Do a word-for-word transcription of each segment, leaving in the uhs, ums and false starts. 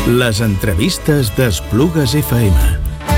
Les entrevistes d'Esplugues F M.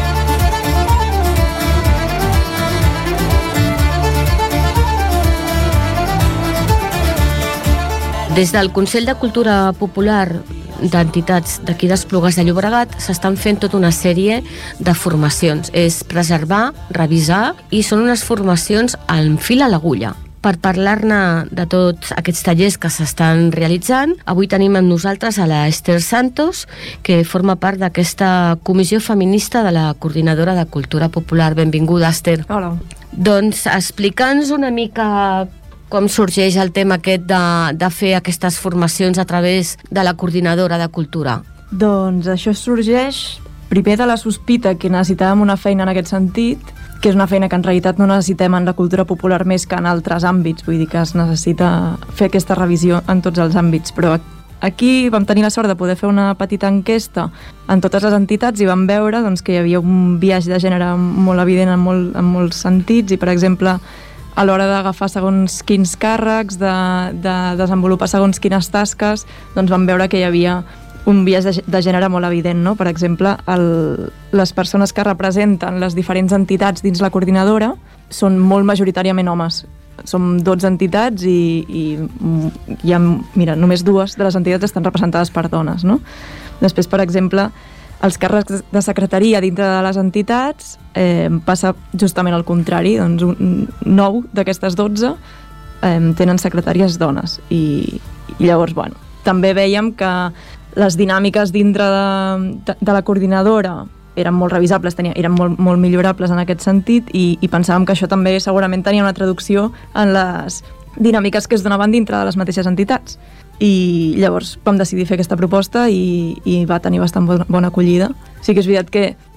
Des del Consell de Cultura Popular d'entitats d'aquí d'Esplugues de Llobregat s'estan fent tota una sèrie de formacions. És preservar, revisar, i són unes formacions al fil a l'agulla. Per parlar-ne de tots aquests tallers que s'estan realitzant, avui tenim amb nosaltres a la Esther Santos, que forma part d'aquesta comissió feminista de la Coordinadora de Cultura Popular. Benvinguda, Esther. Hola. Doncs explica'ns una mica com sorgeix el tema aquest de, de fer aquestes formacions a través de la Coordinadora de Cultura. Doncs això sorgeix primer de la sospita que necessitàvem una feina en aquest sentit, que és una feina que en realitat no necessitem en la cultura popular més que en altres àmbits, vull dir que es necessita fer aquesta revisió en tots els àmbits, però aquí vam tenir la sort de poder fer una petita enquesta en totes les entitats i vam veure doncs, que hi havia un biaix de gènere molt evident en, molt, en molts sentits, i per exemple a l'hora d'agafar segons quins càrrecs, de, de desenvolupar segons quines tasques, doncs vam veure que hi havia un biaix de, de gènere molt evident, no? Per exemple, el, les persones que representen les diferents entitats dins la coordinadora són molt majoritàriament homes. Som dotze entitats i, i hi ha, mira, només dues de les entitats estan representades per dones, no? Després, per exemple, els càrrecs de secretaria dintre de les entitats eh, passa justament al contrari, doncs un, nou d'aquestes dotze eh, tenen secretàries dones i, i llavors, bueno, també veiem que les dinàmiques dintre de, de, de la coordinadora eren molt revisables, tenia, eren molt, molt millorables en aquest sentit i, i pensàvem que això també segurament tenia una traducció en les dinàmiques que es donaven dintre de les mateixes entitats. I llavors vam decidir fer aquesta proposta i, i va tenir bastant bona, bona acollida. Sí que és veritat que